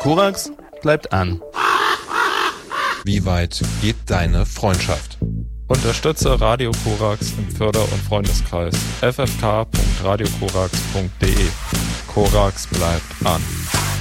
Korax bleibt an. Wie weit geht deine Freundschaft? Unterstütze Radio Korax im Förder- und Freundeskreis ffk.radiokorax.de. Korax bleibt an.